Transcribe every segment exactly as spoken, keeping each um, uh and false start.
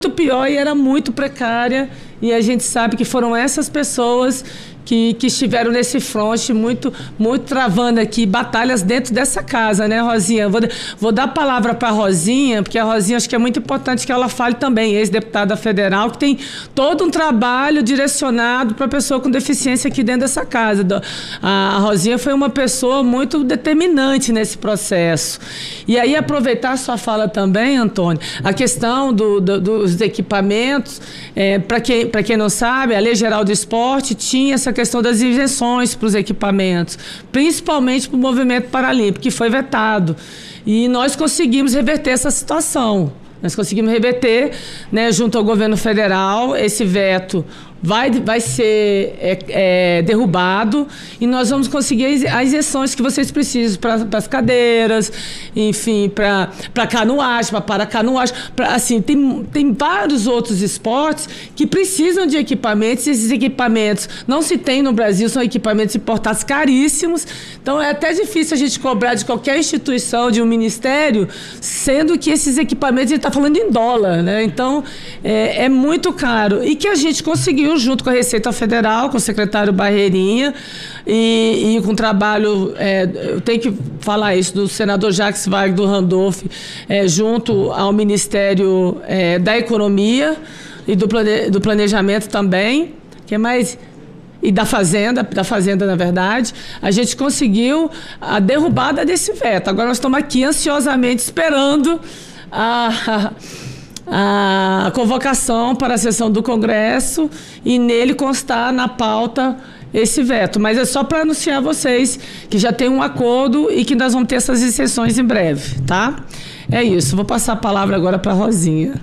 muito pior e era muito precária, e a gente sabe que foram essas pessoas que, que estiveram nesse fronte, muito, muito travando aqui batalhas dentro dessa casa, né, Rosinha? Vou, vou dar a palavra para a Rosinha, porque a Rosinha acho que é muito importante que ela fale também, ex-deputada federal, que tem todo um trabalho direcionado para a pessoa com deficiência aqui dentro dessa casa. A, a Rosinha foi uma pessoa muito determinante nesse processo. E aí, aproveitar a sua fala também, Antônio, a questão do, do, dos equipamentos, é, para quem, para quem não sabe, a Lei Geral do Esporte tinha essa questão das isenções para os equipamentos, principalmente para o movimento paralímpico, que foi vetado. E nós conseguimos reverter essa situação. Nós conseguimos reverter, né, junto ao governo federal, esse veto vai, vai ser é, é, derrubado e nós vamos conseguir as isenções que vocês precisam para as cadeiras, enfim, para canoagem, para paracanoagem. Pra, assim, tem, tem vários outros esportes que precisam de equipamentos, e esses equipamentos não se tem no Brasil, são equipamentos importados caríssimos, então é até difícil a gente cobrar de qualquer instituição, de um ministério, sendo que esses equipamentos, a gente está falando em dólar, né? Então é, é muito caro, e que a gente conseguiu junto com a Receita Federal, com o secretário Barreirinha, e, e com o trabalho, é, eu tenho que falar isso, do senador Jacques Wagner do Randolph, é, junto ao Ministério é, da Economia e do, plane, do Planejamento também, que é mais... e da Fazenda, da Fazenda, na verdade, a gente conseguiu a derrubada desse veto. Agora nós estamos aqui ansiosamente esperando a... a convocação para a sessão do Congresso e nele constar na pauta esse veto. Mas é só para anunciar a vocês que já tem um acordo e que nós vamos ter essas exceções em breve, tá? É isso. Vou passar a palavra agora para a Rosinha.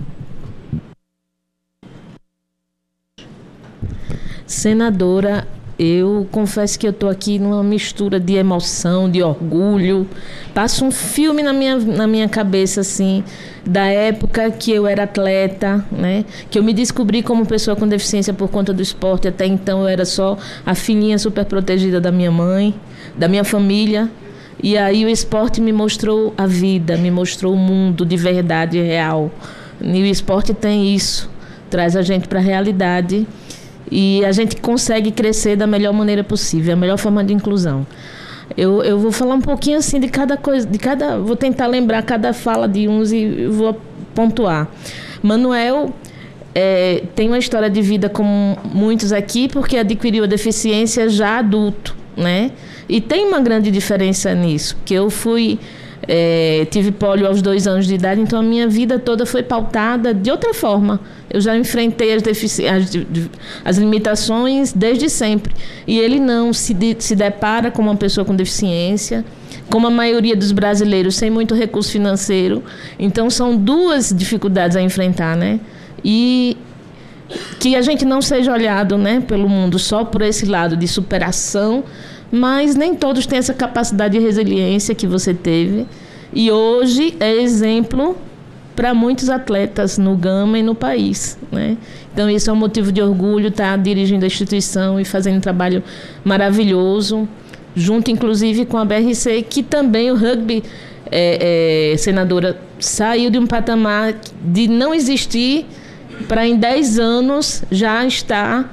Senadora, eu confesso que eu estou aqui numa mistura de emoção, de orgulho. Passa um filme na minha, na minha cabeça, assim, da época que eu era atleta, né? Que eu me descobri como pessoa com deficiência por conta do esporte. Até então eu era só a filhinha super protegida da minha mãe, da minha família. E aí o esporte me mostrou a vida, me mostrou o mundo de verdade real. E o esporte tem isso, traz a gente para a realidade. E a gente consegue crescer da melhor maneira possível, a melhor forma de inclusão. Eu, eu vou falar um pouquinho assim de cada coisa, de cada, vou tentar lembrar cada fala de uns e vou pontuar. Manuel é, tem uma história de vida como muitos aqui, porque adquiriu a deficiência já adulto, né? E tem uma grande diferença nisso, porque eu fui... É, tive pólio aos dois anos de idade, então a minha vida toda foi pautada de outra forma. Eu já enfrentei as, defici- as, as limitações desde sempre. E ele não se, de, se depara com uma pessoa com deficiência, como a maioria dos brasileiros, sem muito recurso financeiro. Então são duas dificuldades a enfrentar, né? E que a gente não seja olhado, né, pelo mundo só por esse lado de superação, mas nem todos têm essa capacidade de resiliência que você teve. E hoje é exemplo para muitos atletas no Gama e no país, né? Então, isso é um motivo de orgulho, estar tá dirigindo a instituição e fazendo um trabalho maravilhoso, junto, inclusive, com a B R C, que também o rugby, é, é, senadora, saiu de um patamar de não existir para, em dez anos, já estar...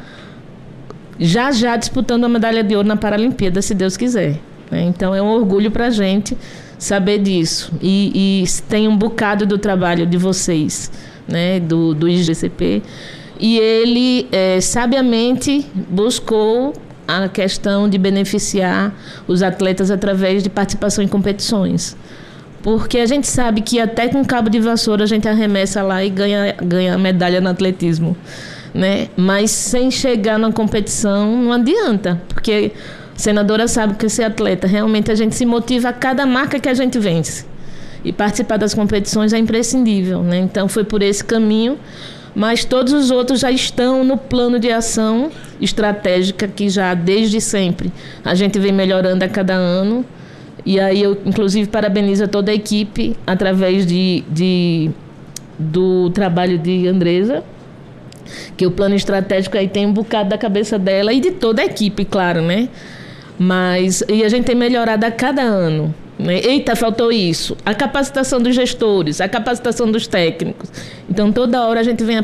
já já disputando a medalha de ouro na Paralimpíada, se Deus quiser. Então é um orgulho para a gente saber disso. E, e tem um bocado do trabalho de vocês, né, do, do I G C P. E ele é, sabiamente buscou a questão de beneficiar os atletas através de participação em competições. Porque a gente sabe que até com cabo de vassoura a gente arremessa lá e ganha, ganha a medalha no atletismo, né? Mas sem chegar na competição não adianta, porque a senadora sabe que ser atleta, realmente a gente se motiva a cada marca que a gente vence, e participar das competições é imprescindível, né? Então foi por esse caminho, mas todos os outros já estão no plano de ação estratégica que já desde sempre a gente vem melhorando a cada ano. E aí eu inclusive parabenizo toda a equipe através de, de, do trabalho de Andresa, que o plano estratégico aí tem um bocado da cabeça dela e de toda a equipe, claro, né? Mas, e a gente tem melhorado a cada ano. Eita, faltou isso. A capacitação dos gestores, a capacitação dos técnicos. Então, toda hora a gente vem